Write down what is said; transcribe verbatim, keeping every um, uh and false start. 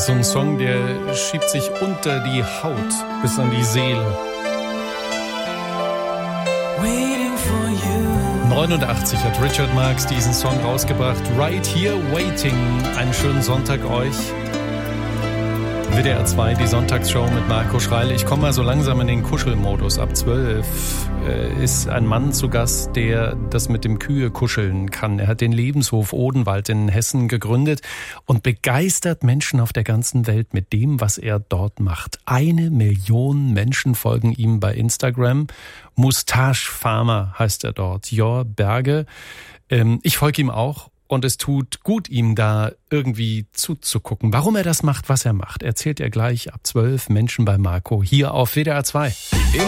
ist so ein Song, der schiebt sich unter die Haut bis an die Seele. neunundachtzig hat Richard Marx diesen Song rausgebracht. Right Here Waiting. Einen schönen Sonntag euch. W D R zwei, die Sonntagsshow mit Marco Schreil. Ich komme mal so langsam in den Kuschelmodus. Ab zwölf äh, ist ein Mann zu Gast, der das mit dem Kühe kuscheln kann. Er hat den Lebenshof Odenwald in Hessen gegründet und begeistert Menschen auf der ganzen Welt mit dem, was er dort macht. Eine Million Menschen folgen ihm bei Instagram. Mustache Farmer heißt er dort. Jor Berge. Ähm, ich folge ihm auch. Und es tut gut, ihm da irgendwie zuzugucken. Warum er das macht, was er macht, erzählt er gleich ab zwölf Menschen bei Marco hier auf W D R zwei.